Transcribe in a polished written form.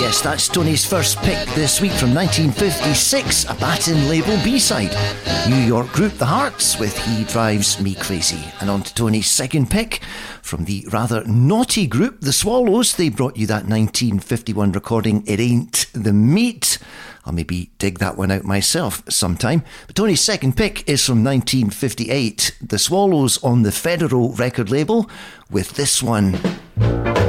Yes, that's Tony's first pick this week from 1956, a Baton label B-side. New York group The Hearts with He Drives Me Crazy. And on to Tony's second pick from the rather naughty group The Swallows. They brought you that 1951 recording, It Ain't the Meat. I'll maybe dig that one out myself sometime. But Tony's second pick is from 1958. The Swallows on the Federal record label with this one.